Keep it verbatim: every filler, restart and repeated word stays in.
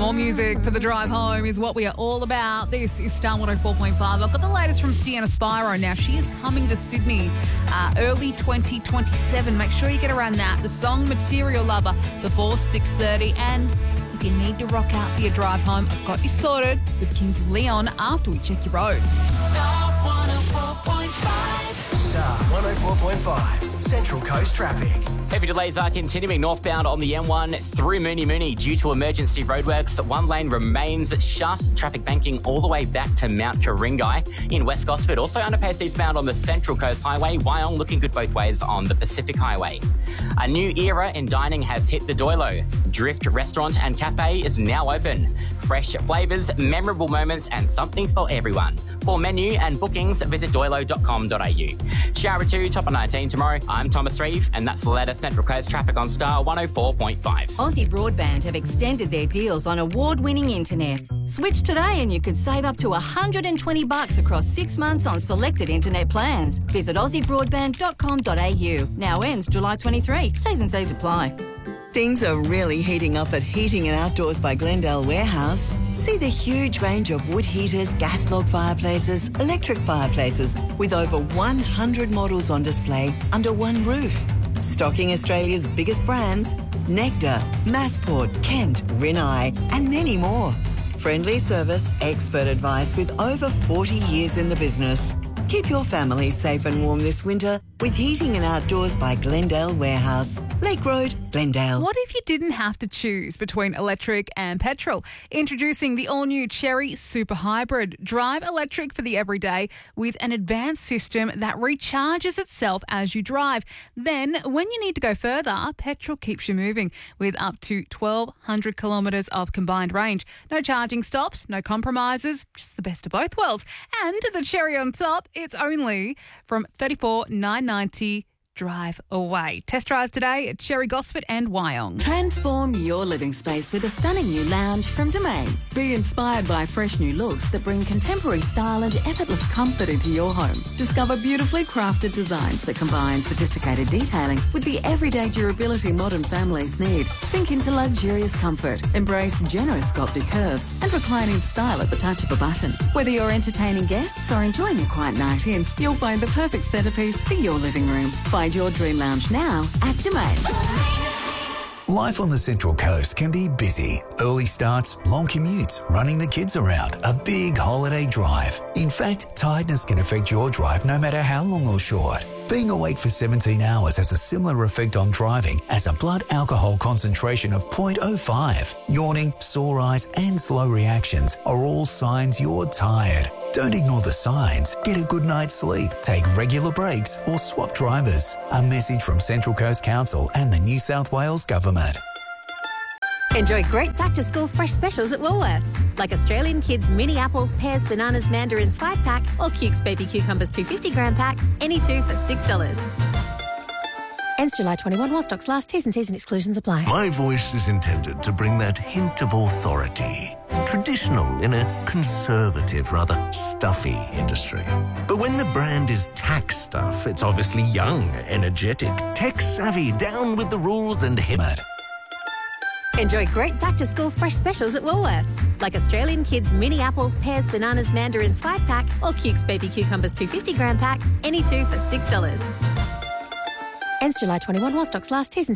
More music for the drive home is what we are all about. This is Star one oh four point five. I've got the latest from Sienna Spiro now. She is coming to Sydney uh, early twenty twenty-seven. Make sure you get around that. The song Material Lover before six thirty. And if you need to rock out for your drive home, I've got you sorted with Kings of Leon after we check your roads. Star one oh four point five. Star one oh four point five. Central Coast traffic. Heavy delays are continuing northbound on the M one through Mooney Mooney due to emergency roadworks. One lane remains shut. Traffic banking all the way back to Mount Karingai in West Gosford. Also underpace eastbound on the Central Coast Highway. Wyong looking good both ways on the Pacific Highway. A new era in dining has hit the Doilo. Drift Restaurant and Cafe is now open. Fresh flavours, memorable moments and something for everyone. For menu and bookings, visit doilo dot com dot a u. Shower two, top of nineteen tomorrow. I'm Thomas Reeve and that's the latest Central Coast traffic on Star one oh four point five. Aussie Broadband have extended their deals on award-winning internet. Switch today and you could save up to one hundred twenty bucks across six months on selected internet plans. Visit aussie broadband dot com dot a u. Now ends July twenty-third. T's and C's apply. Things are really heating up at Heating and Outdoors by Glendale Warehouse. See the huge range of wood heaters, gas log fireplaces, electric fireplaces, with over one hundred models on display under one roof. Stocking Australia's biggest brands, Nectar, Massport, Kent, Rinnai, and many more. Friendly service, expert advice with over forty years in the business. Keep your family safe and warm this winter with Heating and Outdoors by Glendale Warehouse. Lake Road, Glendale. What if you didn't have to choose between electric and petrol? Introducing the all-new Chery Super Hybrid. Drive electric for the everyday with an advanced system that recharges itself as you drive. Then, when you need to go further, petrol keeps you moving with up to twelve hundred kilometres of combined range. No charging stops, no compromises, just the best of both worlds. And the cherry on top, it's only from thirty-four thousand nine hundred ninety dollars drive away. Test drive today at Cherry Gosford and Wyong. Transform your living space with a stunning new lounge from Domain. Be inspired by fresh new looks that bring contemporary style and effortless comfort into your home. Discover beautifully crafted designs that combine sophisticated detailing with the everyday durability modern families need. Sink into luxurious comfort. Embrace generous sculpted curves and recline in style at the touch of a button. Whether you're entertaining guests or enjoying a quiet night in, you'll find the perfect centerpiece for your living room. Find your dream lounge now at Domain. Life on the Central Coast can be busy. Early starts, long commutes, running the kids around, a big holiday drive. In fact, tiredness can affect your drive no matter how long or short. Being awake for seventeen hours has a similar effect on driving as a blood alcohol concentration of zero point zero five. Yawning, sore eyes and slow reactions are all signs you're tired. Don't ignore the signs. Get a good night's sleep, take regular breaks or swap drivers. A message from Central Coast Council and the New South Wales Government. Enjoy great back-to-school fresh specials at Woolworths, like Australian Kids mini apples, pears, bananas, mandarins five pack or Cukes baby cucumbers two hundred fifty gram pack, any two for six dollars. Ends July twenty-first while stocks last. T's and C's and exclusions apply. My voice is intended to bring that hint of authority. Traditional in a conservative, rather stuffy industry. But when the brand is tax stuff, it's obviously young, energetic, tech-savvy, down with the rules and hip. Enjoy great back-to-school fresh specials at Woolworths, like Australian Kids mini apples, pears, bananas, mandarins five pack or Cukes baby cucumbers two hundred fifty gram pack, any two for six dollars. Ends July twenty-first while stocks last. T's and